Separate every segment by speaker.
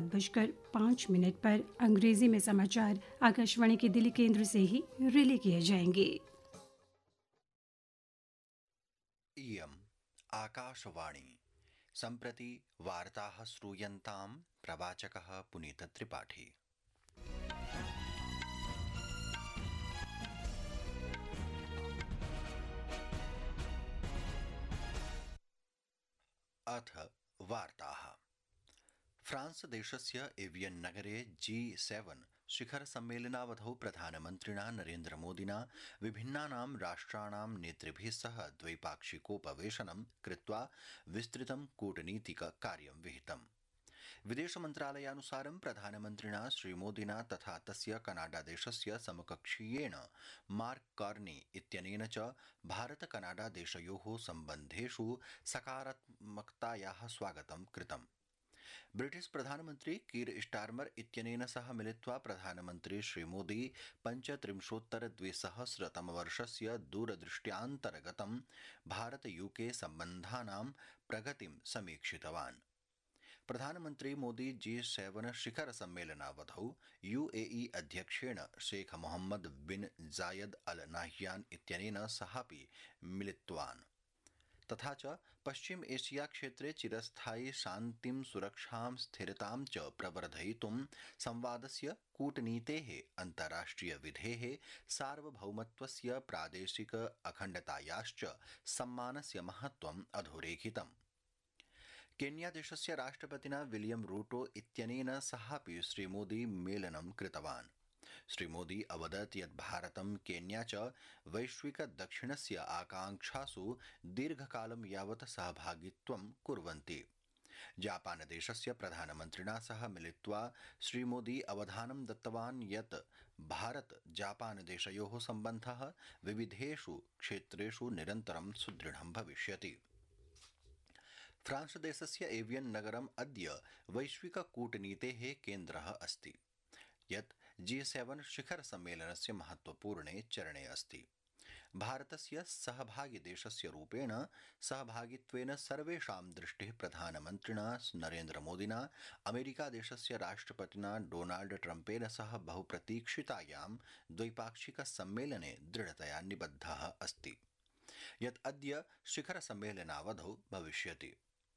Speaker 1: 7:05 पर अंग्रेजी में समाचार आकाशवाणी के दिल्ली केंद्र से ही रिले किए जाएंगे।
Speaker 2: इयम् आकाशवाणी सम्प्रति वार्ताः श्रूयन्तां प्रवाचकः पुनीतत्रिपाठी। अथ वार्ताः। फ्रांस देशस्य एवियन् नगरे G7 शिखर सम्मेलनावधौ प्रधानमन्त्रिणा नरेन्द्रमोदिना विभिन्नानां राष्ट्राणां नेतृभिः सह द्वैपाक्षिकोपवेशनं कृत्वा विस्तृतं कूटनीतिक कार्यं विहितम्। विदेशमन्त्रालयानुसारं प्रधानमन्त्रिणा श्रीमोदिना तथा तस्य कनाडादेशस्य समकक्षीयेण मार्क कार्नी इत्यनेन च भारत-कनाडादेशयोः सम्बन्धेषु सकारात्मकतायाः स्वागतं कृतम्। ब्रिटिश प्रधानमन्त्री कीर स्टारमर इत्यनेन सह मिलित्वा प्रधानमन्त्री श्रीमोदी 35-2000 दूरदृष्ट्यान्तर्गतं भारत-यूके सम्बन्धानां प्रगतिं समीक्षितवान्। प्रधानमन्त्री मोदी G7 शिखर सम्मेलनावधौ UAE अध्यक्षेण शेख मोहम्मद बिन जायद अल नाह्यान इत्यनेन सहापि मिलितवान्। तथा च पश्चिम एशिया क्षेत्रे चिरस्थायी शान्तिं सुरक्षां स्थिरतां च प्रवर्धयितुं संवादस्य कूटनीतेः अन्ताराष्ट्रिय विधेः सार्वभौमत्वस्य प्रादेशिक अखण्डतायाश्च सम्मानस्य महत्त्वम् अधोरेखितम्। केन्यादेशस्य राष्ट्रपतिना विलियम रूटो इत्यनेन सहापि श्रीमोदी मेलनं कृतवान्। श्रीमोदी अवदत् यत् भारतं केन्या च वैश्विक दक्षिणस्य आकांक्षासु दीर्घकालं यावत् सहभागित्वं कुर्वन्ति। जापानदेशस्य प्रधानमन्त्रिणा सह मिलित्वा श्रीमोदी अवधानं दत्तवान् यत् भारत-जापानदेशयोः सम्बन्धः विविधेषु क्षेत्रेषु निरन्तरं सुदृढं भविष्यति। फ्रांसदेशस्य एवियन् नगरम् अद्य वैश्विक कूटनीतेः केन्द्रः अस्ति, यत् G7 शिखर सम्मेलनस्य महत्वपूर्णे चरणे अस्ति। भारतस्य सहभागिदेशस्य रूपेण सहभागित्वेन सर्वेषां दृष्टिः प्रधानमन्त्रिणा नरेन्द्रमोदिना अमेरिकादेशस्य राष्ट्रपतिना डोनाल्ड ट्रम्पेन सह बहुप्रतीक्षितायां द्वैपाक्षिक सम्मेलने दृढतया निबद्धः अस्ति, यत् अद्य शिखर सम्मेलनावधौ भविष्यति।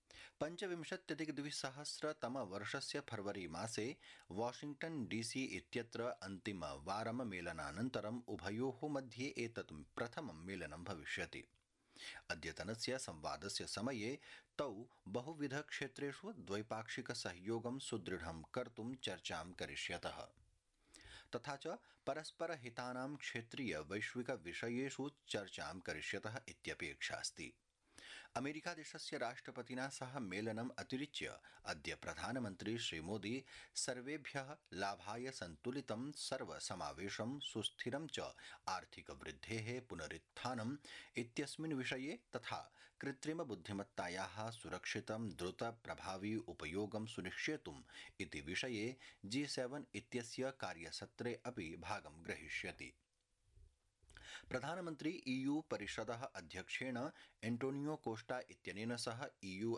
Speaker 2: 25-2000 फरवरी मासे वाशिंग्टन DC इत्यत्र अन्तिमवारं मेलनानन्तरम् उभयोः मध्ये एतत् प्रथमं मेलनं भविष्यति। अद्यतनस्य संवादस्य समये तौ बहुविधक्षेत्रेषु द्वैपाक्षिक सहयोगं सुदृढं कर्तुं चर्चां करिष्यतः। तथा च परस्परहितानां क्षेत्रीय वैश्विक विषयेषु चर्चां करिष्यतः इत्यपेक्षा अस्ति। अमेरिकादेशस्य राष्ट्रपतिना सह मेलनम् अतिरिच्य अद्य प्रधानमन्त्री श्रीमोदी सर्वेभ्यः लाभाय सन्तुलितं सर्वसमावेशं सुस्थिरं च आर्थिकवृद्धेः पुनरुत्थानम् इत्यस्मिन् विषये तथा कृत्रिमबुद्धिमत्तायाः सुरक्षितं द्रुतप्रभावी उपयोगं सुनिश्चेतुम् इति विषये G7 इत्यस्य कार्यसत्रे अपि भागं ग्रहीष्यति। प्रधानमन्त्री EU परिषदः अध्यक्षेण एंटोनियो कोस्टा इत्यनेन सह EU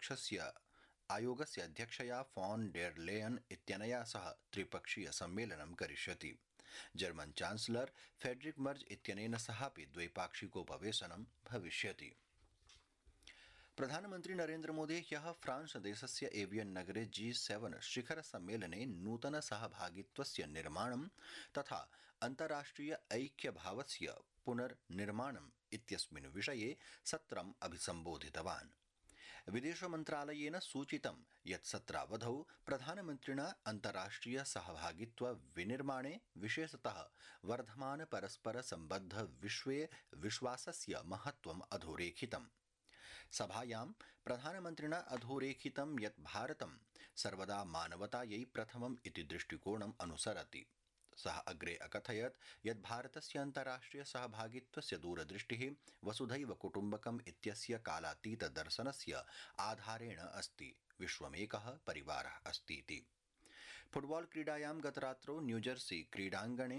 Speaker 2: आयोगस्य अध्यक्षया फॉन डेर लेयन इत्यनया सह त्रिपक्षीय सम्मेलनं करिष्यति। जर्मन चांसलर फेडरिक मर्ज इत्यनेन सहापि द्वैपाक्षिकोपवेशनं भविष्यति। प्रधानमन्त्री नरेन्द्र मोदी ह्यः फ्रांस देशस्य एवियन् नगरे G7 शिखर सम्मेलने नूतन सहभागित्वस्य निर्माणं तथा अन्ताराष्ट्रिय ऐक्यभावस्य पुनर्निर्माणम् इत्यस्मिन् विषये सत्रम् अभिसम्बोधितवान्। विदेशमन्त्रालयेन सूचितं यत् सत्रावधौ प्रधानमन्त्रिणा अन्ताराष्ट्रिय सहभागित्व विनिर्माणे विशेषतः वर्धमान परस्पर सम्बद्ध विश्वे विश्वासस्य महत्त्वम् अधोरेखितम्। सभायां प्रधानमन्त्रिणा अधोरेखितं यत् भारतं सर्वदा मानवतायै प्रथमम् इति दृष्टिकोणम् अनुसरति। सः अग्रे अकथयत् यत् भारतस्य अन्ताराष्ट्रिय सहभागित्वस्य दूरदृष्टिः वसुधैव कुटुम्बकम् इत्यस्य कालातीतदर्शनस्य आधारेण अस्ति। विश्वमेकः परिवारः अस्तीति। फुटबॉल क्रीडायां गतरात्रौ न्यूजर्सी क्रीडाङ्गणे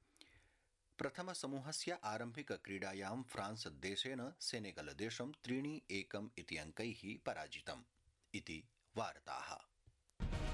Speaker 2: प्रथमसमूहस्य आरम्भिकक्रीडायां फ्रांस देशेन सेनेगल देशं 3-1 इति अङ्कैः पराजितम् इति वार्ताः।